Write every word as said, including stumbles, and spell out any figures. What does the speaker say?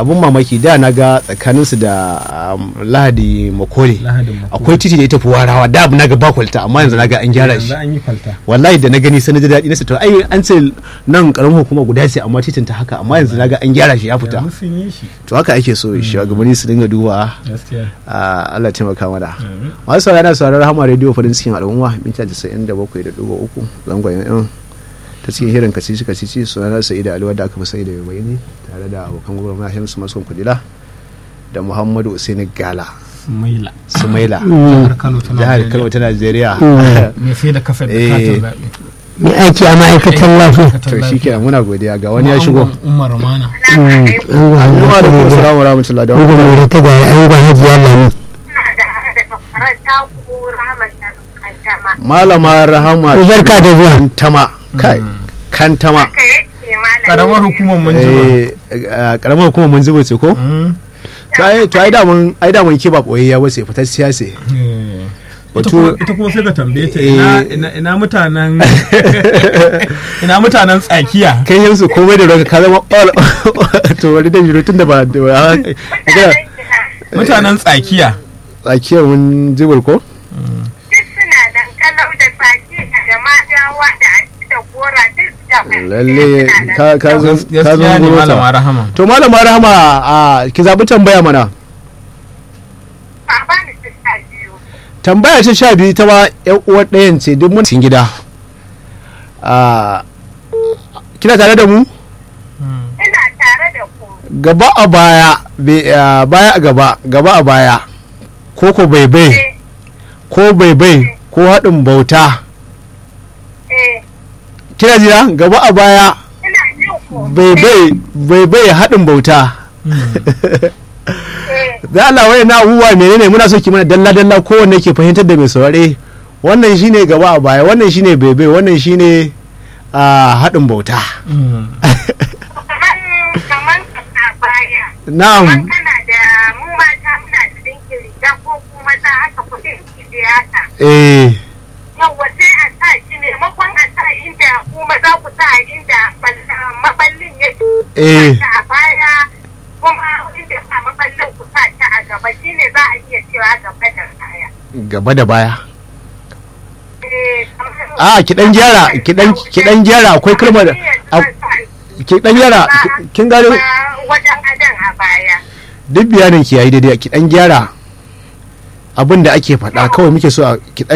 abun mamaki da na ga tsakaninsu da Lahadi Makore akwai titi da ita fi warawa da abu na ga ba kwalta amma yanzu na ga an gyara shi wallahi da na gani sai na ji daɗi na to ai an ce nan karamin hukuma guda ce amma titin ta haka amma yanzu na ga an gyara shi ya fita to haka ake so shugabanni su dinga duba Allah ya taimaka mana masu saurara na sauraron Rahama Radio farin cikin al'umma mita casa'in da bakwai da ɗigo uku zangon yan ta cikin hirin kacici kacici sunana Sa'ida Ali wadda aka fi sai da bayani tare da abokan gwamnati Hamisu Mason Kudila da Muhammadu Usaini Gala Sumaila Sumaila jihar Kano ta Najeriya me sai da kafa da katin zabe me aiki a ma'aikatan lafiya to shikenan muna godiya ga wani ya shigo Umar Mana Assalamu alaikum assalamu warahmatullahi da wabarakatuh ta ga an ga hajiya Lami Malama Rahama barka da zuwa Kantama kai Kantama karamar hukumar Manjiba karamar hukumar Manjiba ce ko to ai da mun ai da mun kiba boyayya wace fitar siyasa ita kuma sai ka tambaye ta ina ina mutanen ina mutanen tsakiya kai yanzu komai da roka ka zama to wani da jiro tun da ba mutanen tsakiya tsakiya mun jibul ko lalle ka ka zo ka zo malama Rahama to malama Rahama ki zabi tambaya mana tambaya ta sha biyu ta ma yan uwar ɗayan ce duk mun cikin gida kina tare da mu ina tare da ku gaba a baya baya a gaba gaba a baya ko ko bai bai ko bai bai ko haɗin bauta kina jira gaba a baya bai bai bai bai haɗin bauta da Allah wai na uwa menene muna so ki mana dalla dalla kowanne ke fahimtar da mai saurare wannan shine gaba a baya wannan shine bai bai wannan shine haɗin bauta na'am kana da mu mata muna da dinki riga ko kuma ta haka kudin kidiyata eh yawa sai a sa shi ne makon a sa inda kuma za ku sa inda maballin yake eh a baya kuma inda sa maballin ku sa ta a gaba shine za a iya cewa gaba da baya gaba da baya a ki dan gyara ki dan ki dan gyara akwai kalmar ki dan gyara kin gane wajen adan a baya duk bayanin ki yayi daidai ki dan gyara abin da ake faɗa kawai muke so ki